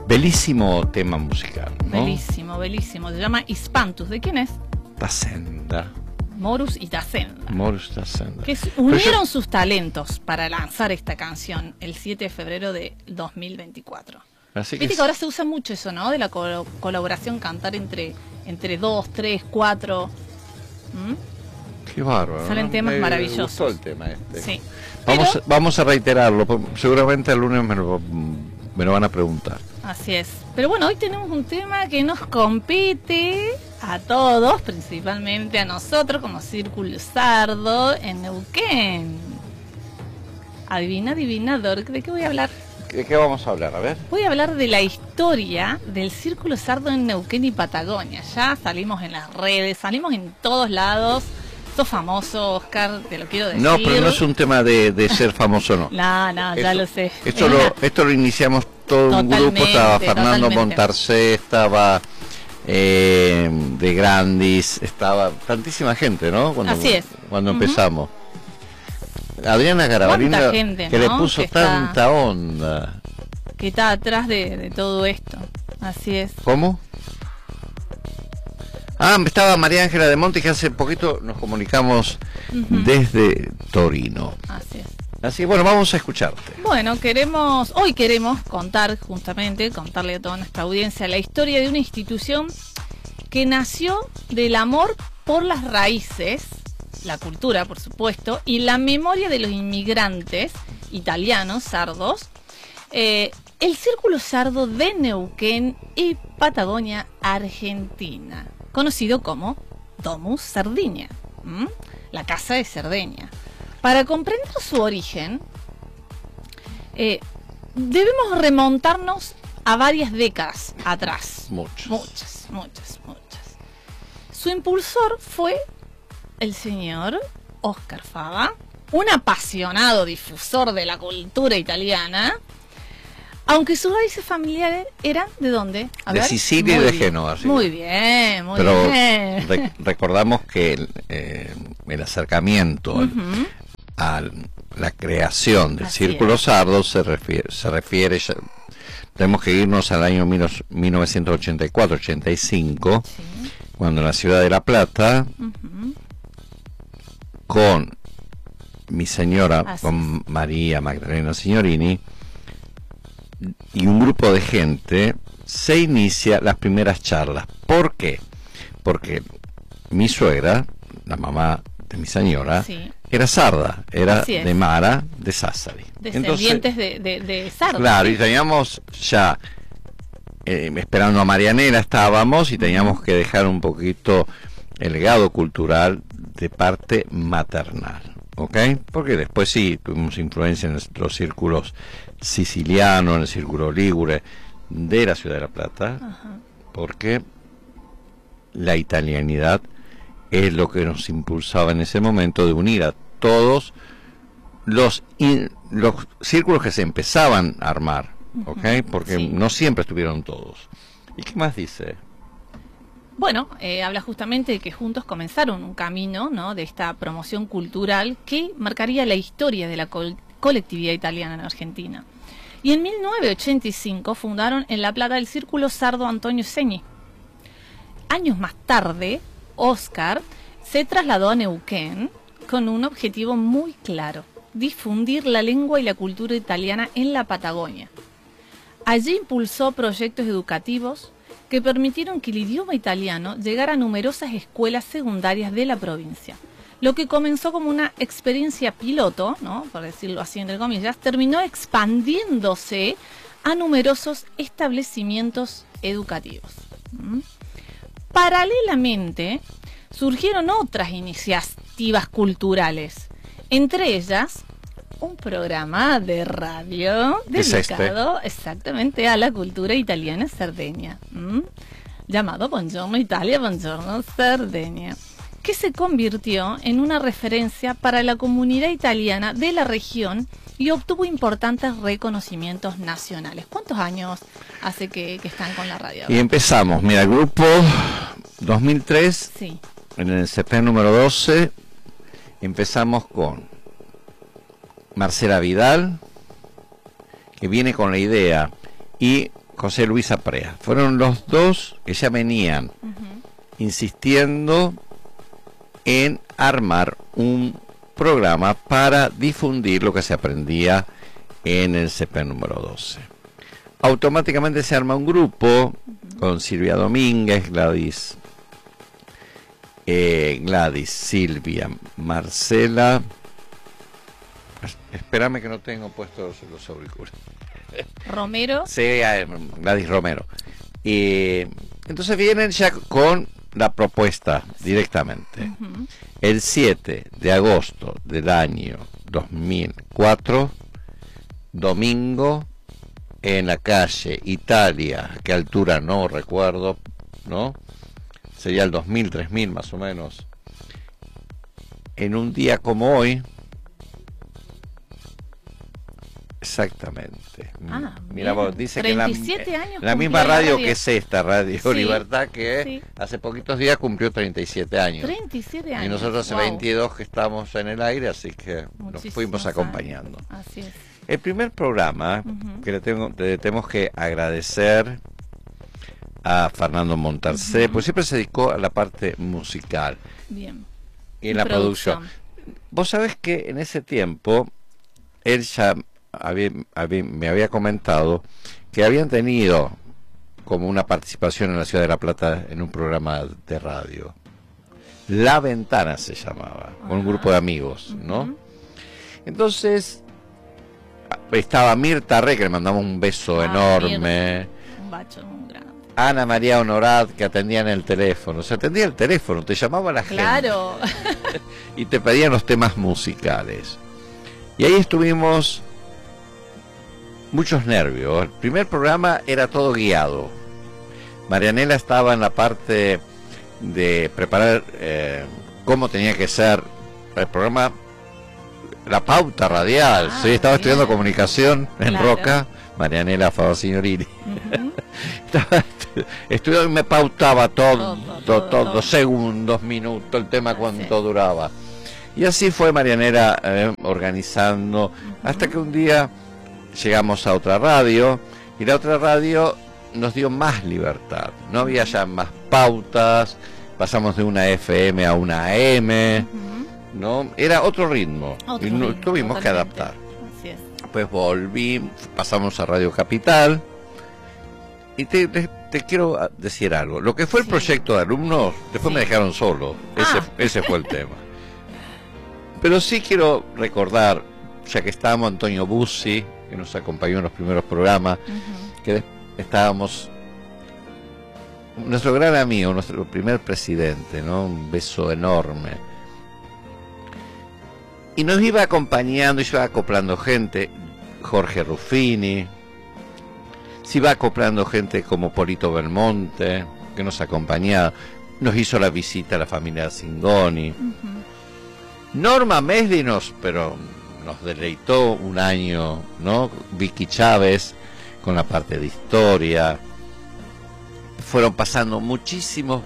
Bellísimo tema musical, ¿no? Bellísimo, bellísimo. Se llama Hispantus. ¿De quién es? Tacenda. Morus y Tacenda. Morus Tacenda. Que unieron sus talentos para lanzar esta canción el 7 de febrero de 2024. Así Viste que ahora se usa mucho eso, ¿no? De la colaboración, cantar entre 2, 3, 4. Qué bárbaro. Salen temas maravillosos. Me gustó el tema este. Sí. Vamos a reiterarlo. Seguramente el lunes me lo van a preguntar. Así es. Pero bueno, hoy tenemos un tema que nos compete a todos, principalmente a nosotros como Círculo Sardo en Neuquén. Adivina, adivinador, ¿de qué voy a hablar? ¿De qué vamos a hablar? A ver. Voy a hablar de la historia del Círculo Sardo en Neuquén y Patagonia. Ya salimos en las redes, salimos en todos lados. Sos famoso, Oscar, te lo quiero decir. No, pero no es un tema de ser famoso, no. No, ya lo sé. Esto lo iniciamos todo un grupo. Estaba Fernando Montarcé, estaba De Grandis, estaba tantísima gente, ¿no? Así es. Cuando empezamos. Adriana Garabalina, gente, que ¿no? le puso tanta onda. Que está atrás de todo esto. Así es. ¿Cómo? Estaba María Ángela de Monte, que hace poquito nos comunicamos desde Torino. Así es. Así, bueno, vamos a escucharte. Bueno, hoy queremos contarle a toda nuestra audiencia la historia de una institución que nació del amor por las raíces, la cultura, por supuesto, y la memoria de los inmigrantes italianos, sardos, el Círculo Sardo de Neuquén y Patagonia, Argentina, conocido como Domus Sardinia, la Casa de Cerdeña. Para comprender su origen, debemos remontarnos a varias décadas atrás. Muchas. Su impulsor fue el señor Oscar Fava, un apasionado difusor de la cultura italiana, aunque sus raíces familiares eran ¿de dónde? De Sicilia y de Génova. Muy bien. Pero recordamos que el acercamiento a la creación del Círculo Sardo se refiere ya, tenemos que irnos al año 1984-85, cuando en la ciudad de La Plata, con mi señora, con María Magdalena Signorini, y un grupo de gente, se inicia las primeras charlas. ¿Por qué? Porque mi suegra, la mamá de mi señora, era sarda, era de Mara de Sassari. Descendientes de sardos. Claro, y teníamos ya, esperando a Marianela estábamos, y teníamos que dejar un poquito el legado cultural de parte maternal, ¿ok? Porque después sí tuvimos influencia en los círculos sicilianos, en el círculo ligure de la ciudad de La Plata, porque la italianidad es lo que nos impulsaba en ese momento de unir a todos los círculos que se empezaban a armar, ¿ok? Porque no siempre estuvieron todos. ¿Y qué más dice? Bueno, habla justamente de que juntos comenzaron un camino, ¿no?, de esta promoción cultural que marcaría la historia de la colectividad italiana en Argentina. Y en 1985 fundaron en La Plata el Círculo Sardo Antonio Segni. Años más tarde, Oscar se trasladó a Neuquén con un objetivo muy claro: difundir la lengua y la cultura italiana en la Patagonia. Allí impulsó proyectos educativos que permitieron que el idioma italiano llegara a numerosas escuelas secundarias de la provincia. Lo que comenzó como una experiencia piloto, ¿no?, por decirlo así entre comillas, terminó expandiéndose a numerosos establecimientos educativos. Paralelamente, surgieron otras iniciativas culturales, entre ellas un programa de radio dedicado exactamente a la cultura italiana sardeña, llamado Buongiorno Italia, Buongiorno Sardegna, que se convirtió en una referencia para la comunidad italiana de la región y obtuvo importantes reconocimientos nacionales. ¿Cuántos años hace que están con la radio? Y empezamos, mira, el grupo 2003, en el CP número 12, empezamos con Marcela Vidal, que viene con la idea, y José Luis Aprea. Fueron los dos que ya venían insistiendo en armar un programa para difundir lo que se aprendía en el CP número 12. Automáticamente se arma un grupo con Silvia Domínguez, Gladys, Silvia, Marcela. Espérame que no tengo puestos los auriculares. Romero. Sí, Gladys Romero. Entonces vienen ya con la propuesta directamente. El 7 de agosto del año 2004, domingo, en la calle Italia, ¿a qué altura no recuerdo, ¿no? Sería el 2000, 3000 más o menos. En un día como hoy, exactamente. Mira vos, dice que la misma radio que es esta, Radio Libertad, que hace poquitos días cumplió 37 años. 37 años. Y nosotros hace 22 que estamos en el aire, así que nos fuimos acompañando. Así es. El primer programa que le tenemos que agradecer a Fernando Montarcé, pues siempre se dedicó a la parte musical. Bien. Y en la producción. Vos sabés que en ese tiempo él ya me había comentado que habían tenido como una participación en la ciudad de La Plata en un programa de radio. La Ventana se llamaba, con un grupo de amigos, ¿no? Entonces estaba Mirta Re, que le mandamos un beso enorme. Un bacho muy grande. Ana María Honorat, que atendía en el teléfono. Se atendía el teléfono, te llamaba la gente. Claro. Y te pedían los temas musicales. Y ahí estuvimos muchos nervios. El primer programa era todo guiado. Marianela estaba en la parte de preparar cómo tenía que ser el programa, la pauta radial. Sí, estaba estudiando comunicación en Roca, Marianela Fava Signorini. Estaba estudiando y me pautaba todo, segundos, minutos, el tema cuánto duraba. Y así fue Marianela organizando, hasta que un día llegamos a otra radio, y la otra radio nos dio más libertad. No había ya más pautas, pasamos de una FM a una AM, ¿no? Era otro ritmo, y nos tuvimos que adaptar. Así es. Pues volví, pasamos a Radio Capital, y te quiero decir algo. Lo que fue el proyecto de alumnos, después me dejaron solo, ese fue el tema. Pero sí quiero recordar, ya que estábamos, Antonio Bussi, que nos acompañó en los primeros programas, que estábamos, nuestro gran amigo, nuestro primer presidente, ¿no? Un beso enorme. Y nos iba acompañando, y se iba acoplando gente, Jorge Ruffini, se iba acoplando gente como Polito Belmonte, que nos acompañaba, nos hizo la visita a la familia Zingoni. Norma Mesdi nos deleitó un año, ¿no? Vicky Chávez con la parte de historia. Fueron pasando muchísimos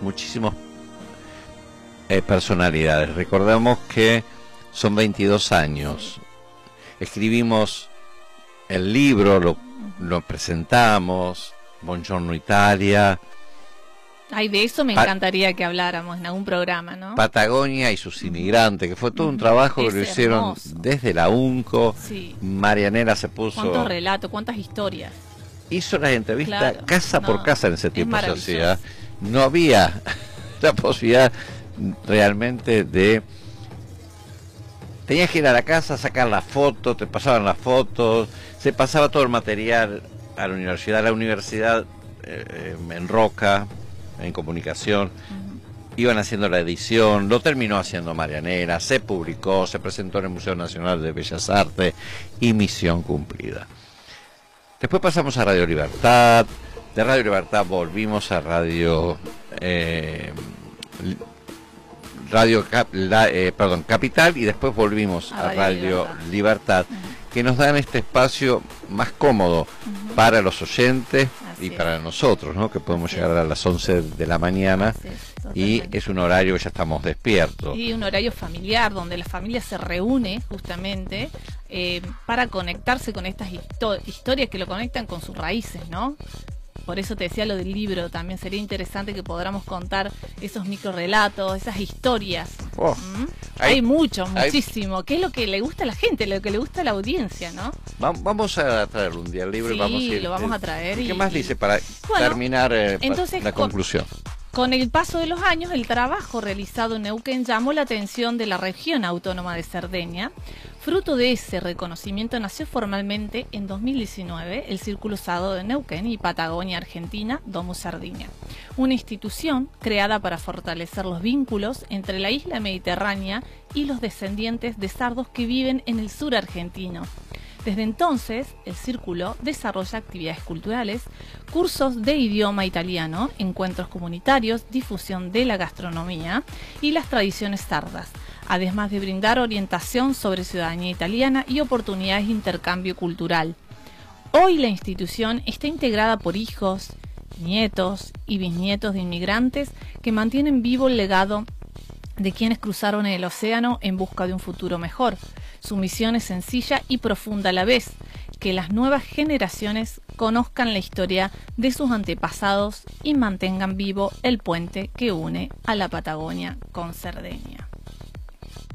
personalidades. Recordemos que son 22 años. Escribimos el libro, lo presentamos, Buongiorno Italia. Ay, de eso me encantaría que habláramos en algún programa, ¿no? Patagonia y sus inmigrantes, que fue todo un trabajo que lo hicieron desde la UNCO. Marianela se puso... ¿Cuántos relatos, cuántas historias? Hizo las entrevistas casa por casa en ese tiempo, se hacía. No había la posibilidad realmente de... Tenías que ir a la casa, sacar las fotos, te pasaban las fotos, se pasaba todo el material a la universidad en Roca, en comunicación, iban haciendo la edición, lo terminó haciendo Marianela, se publicó, se presentó en el Museo Nacional de Bellas Artes y misión cumplida. Después pasamos a Radio Libertad, de Radio Libertad volvimos a Capital, y después volvimos a Radio Libertad, que nos dan este espacio más cómodo para los oyentes y para nosotros, ¿no? Que podemos llegar a las 11 de la mañana y es un horario que ya estamos despiertos. Y un horario familiar, donde la familia se reúne justamente para conectarse con estas historias que lo conectan con sus raíces, ¿no? Por eso te decía lo del libro, también sería interesante que podamos contar esos microrelatos, esas historias. Hay muchísimo. ¿Qué es lo que le gusta a la gente, lo que le gusta a la audiencia, no? Vamos a traer un día el libro y vamos a ir, lo vamos a traer. ¿Qué más dice para terminar entonces, la conclusión? Con el paso de los años, el trabajo realizado en Neuquén llamó la atención de la región autónoma de Cerdeña. Fruto de ese reconocimiento nació formalmente en 2019 el Círculo Sado de Neuquén y Patagonia Argentina, Domus Sardinia, una institución creada para fortalecer los vínculos entre la isla mediterránea y los descendientes de sardos que viven en el sur argentino. Desde entonces, el Círculo desarrolla actividades culturales, cursos de idioma italiano, encuentros comunitarios, difusión de la gastronomía y las tradiciones sardas, además de brindar orientación sobre ciudadanía italiana y oportunidades de intercambio cultural. Hoy la institución está integrada por hijos, nietos y bisnietos de inmigrantes que mantienen vivo el legado de quienes cruzaron el océano en busca de un futuro mejor. Su misión es sencilla y profunda a la vez, que las nuevas generaciones conozcan la historia de sus antepasados y mantengan vivo el puente que une a la Patagonia con Cerdeña.